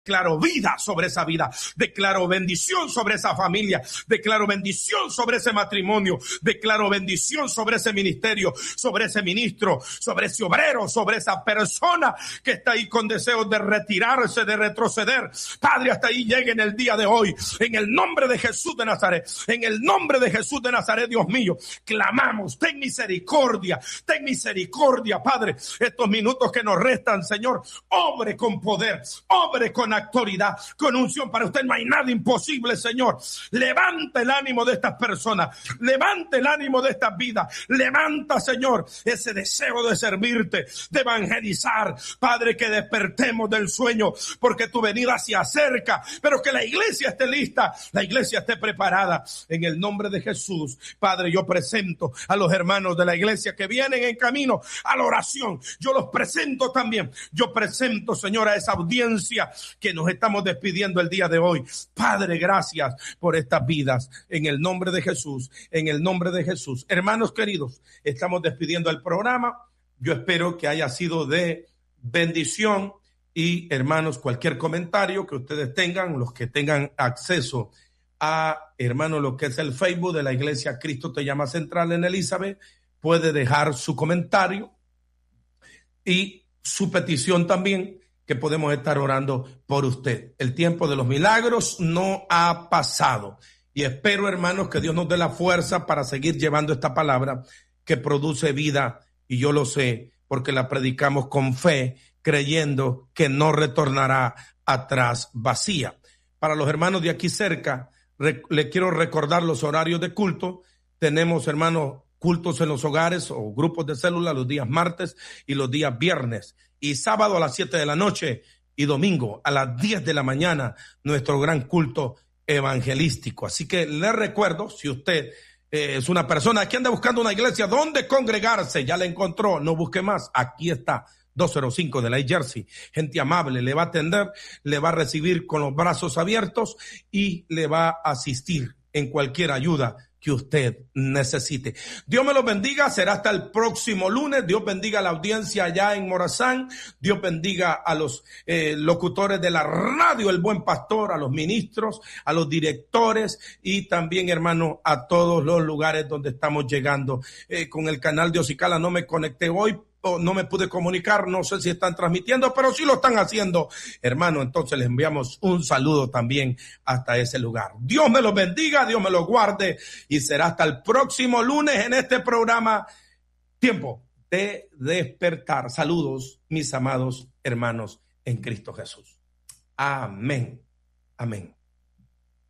Declaro vida sobre esa vida, declaro bendición sobre esa familia, declaro bendición sobre ese matrimonio, declaro bendición sobre ese ministerio, sobre ese ministro, sobre ese obrero, sobre esa persona que está ahí con deseos de retirarse, de retroceder. Padre, hasta ahí llegue en el día de hoy, en el nombre de Jesús de Nazaret, en el nombre de Jesús de Nazaret, Dios mío, clamamos, ten misericordia, Padre, estos minutos que nos restan, Señor, obre con poder, obre con autoridad, con unción. Para usted no hay nada imposible, Señor. Levanta el ánimo de estas personas, levanta el ánimo de estas vidas, levanta, Señor, ese deseo de servirte, de evangelizar. Padre, que despertemos del sueño, porque tu venida se acerca, pero que la iglesia esté lista, la iglesia esté preparada. En el nombre de Jesús, Padre, yo presento a los hermanos de la iglesia que vienen en camino a la oración. Yo los presento también. Yo presento, Señor, a esa audiencia que nos estamos despidiendo el día de hoy. Padre, gracias por estas vidas. En el nombre de Jesús, en el nombre de Jesús. Hermanos queridos, estamos despidiendo el programa. Yo espero que haya sido de bendición. Y hermanos, cualquier comentario que ustedes tengan, los que tengan acceso a, hermanos, lo que es el Facebook de la Iglesia Cristo Te Llama Central en Elizabeth, puede dejar su comentario y su petición también, que podemos estar orando por usted. El tiempo de los milagros no ha pasado. Y espero, hermanos, que Dios nos dé la fuerza para seguir llevando esta palabra que produce vida. Y yo lo sé, porque la predicamos con fe, creyendo que no retornará atrás vacía. Para los hermanos de aquí cerca, le quiero recordar los horarios de culto. Tenemos, hermanos, cultos en los hogares o grupos de célula los días martes y los días viernes. Y sábado a las 7 de la noche y domingo a las 10 de la mañana, nuestro gran culto evangelístico. Así que le recuerdo, si usted es una persona que anda buscando una iglesia donde congregarse, ya la encontró, no busque más, aquí está, 205 de la Jersey. Gente amable, le va a atender, le va a recibir con los brazos abiertos y le va a asistir en cualquier ayuda que usted necesite. Dios me los bendiga. Será hasta el próximo lunes. Dios bendiga a la audiencia allá en Morazán. Dios bendiga a los locutores de la radio El Buen Pastor, a los ministros, a los directores y también, hermano, a todos los lugares donde estamos llegando. Con el canal de Ocicala no me conecté hoy, no me pude comunicar, no sé si están transmitiendo, pero sí lo están haciendo, hermano. Entonces les enviamos un saludo también hasta ese lugar. Dios me los bendiga, Dios me los guarde y será hasta el próximo lunes en este programa Tiempo de Despertar. Saludos, mis amados hermanos en Cristo Jesús. Amén. Amén.